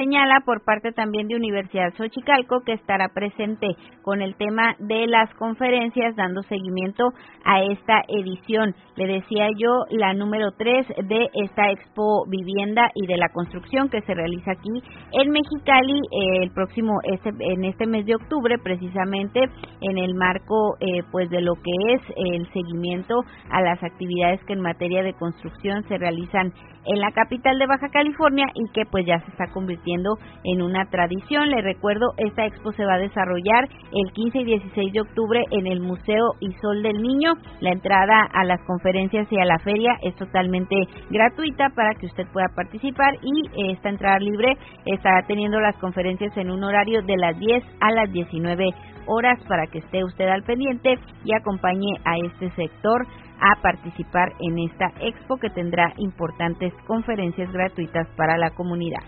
Señala por parte también de Universidad Xochicalco que estará presente con el tema de las conferencias, dando seguimiento a esta edición. Le decía yo, la número 3 de esta Expo Vivienda y de la Construcción que se realiza aquí en Mexicali en este mes de octubre, precisamente en el marco pues de lo que es el seguimiento a las actividades que en materia de construcción se realizan en la capital de Baja California y que pues ya se está convirtiendo en una tradición. Le recuerdo, esta expo se va a desarrollar el 15 y 16 de octubre en el Museo Isol del Niño. La entrada a las conferencias y a la feria es totalmente gratuita para que usted pueda participar, y esta entrada libre estará teniendo las conferencias en un horario de las 10 a las 19 horas para que esté usted al pendiente y acompañe a este sector a participar en esta expo que tendrá importantes conferencias gratuitas para la comunidad.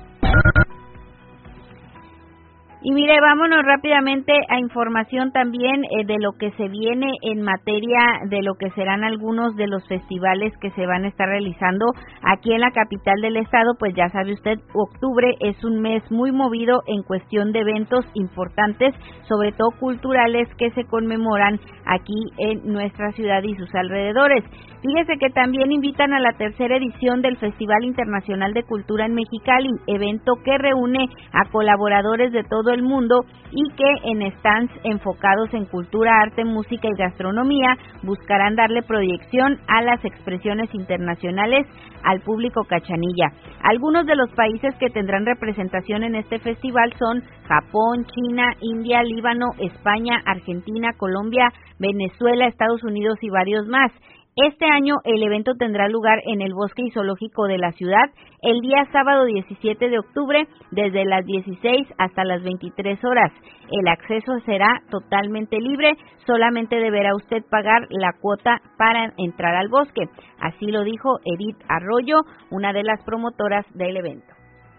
Y mire, vámonos rápidamente a información también de lo que se viene en materia de lo que serán algunos de los festivales que se van a estar realizando aquí en la capital del estado. Pues ya sabe usted, octubre es un mes muy movido en cuestión de eventos importantes, sobre todo culturales, que se conmemoran aquí en nuestra ciudad y sus alrededores. Fíjese que también invitan a la tercera edición del Festival Internacional de Cultura en Mexicali, evento que reúne a colaboradores de todo el mundo y que en stands enfocados en cultura, arte, música y gastronomía buscarán darle proyección a las expresiones internacionales al público cachanilla. Algunos de los países que tendrán representación en este festival son Japón, China, India, Líbano, España, Argentina, Colombia, Venezuela, Estados Unidos y varios más. Este año el evento tendrá lugar en el Bosque y Zoológico de la ciudad el día sábado 17 de octubre desde las 16 hasta las 23 horas. El acceso será totalmente libre, solamente deberá usted pagar la cuota para entrar al bosque. Así lo dijo Edith Arroyo, una de las promotoras del evento.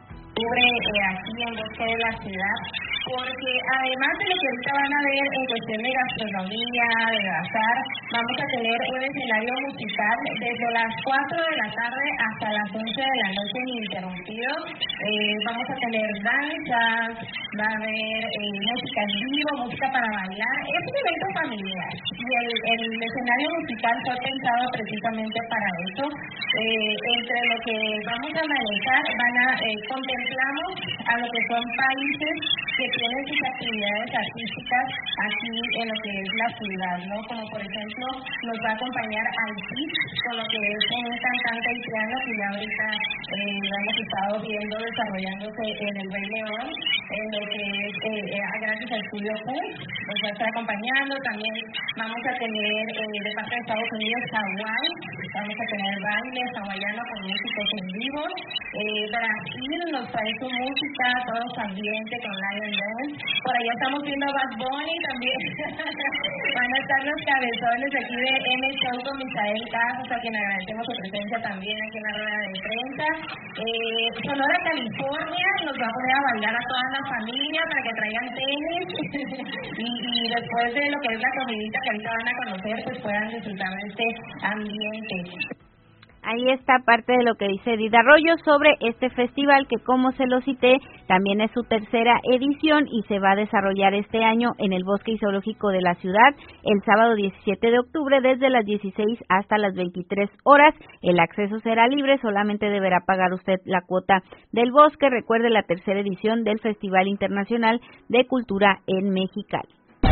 Aquí en Bosque de la ciudad, porque además de lo que ahorita van a ver en cuestión de gastronomía, de bazar, vamos a tener un escenario musical desde las 4 de la tarde hasta las 11 de la noche ininterrumpido. Vamos a tener danzas, va a haber música en vivo, música para bailar. Es un evento familiar y el escenario musical fue pensado precisamente para eso. Entre lo que vamos a manejar, contemplamos a lo que son países que tienen sus actividades artísticas aquí en lo que es la ciudad, ¿no? Como por ejemplo, nos va a acompañar Haití con lo que es un cantante haitiano que ya ahorita lo hemos estado viendo desarrollándose en el Rey León, en lo que es gracias al estudio Q, nos va a estar acompañando. También vamos a tener de parte de Estados Unidos Hawái, vamos a tener baile hawaiano con músicos en vivo. Brasil nos trae su música, todo su ambiente con Lion Dance. Por allá estamos viendo a Bad Bunny también. Van a estar los cabezones aquí de M Show con Misael Casas, a quien agradecemos su presencia también aquí en la rueda de prensa. Sonora California nos va a poner a bailar a toda la familia para que traigan tenis y después de lo que es la comidita que ahorita van a conocer, pues puedan disfrutar de este ambiente. Ahí está parte de lo que dice Edith Arroyo sobre este festival que, como se lo cité, también es su tercera edición y se va a desarrollar este año en el Bosque y Zoológico de la ciudad el sábado 17 de octubre desde las 16 hasta las 23 horas. El acceso será libre, solamente deberá pagar usted la cuota del bosque. Recuerde, la tercera edición del Festival Internacional de Cultura en Mexicali.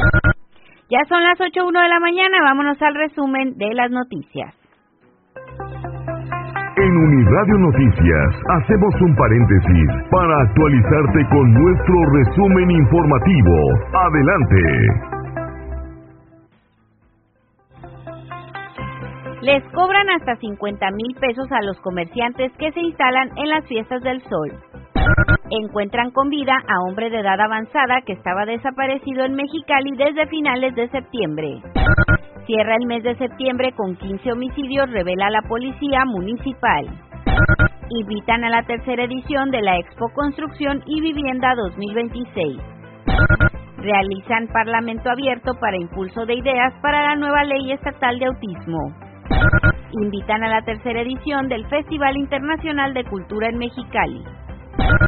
Ya son las 8:01 de la mañana, vámonos al resumen de las noticias. En Uniradio Noticias hacemos un paréntesis para actualizarte con nuestro resumen informativo. Adelante. Les cobran hasta 50,000 pesos a los comerciantes que se instalan en las fiestas del sol. Encuentran con vida a hombre de edad avanzada que estaba desaparecido en Mexicali desde finales de septiembre. Cierra el mes de septiembre con 15 homicidios, revela la policía municipal. Invitan a la tercera edición de la Expo Construcción y Vivienda 2026. Realizan parlamento abierto para impulso de ideas para la nueva ley estatal de autismo. Invitan a la tercera edición del Festival Internacional de Cultura en Mexicali.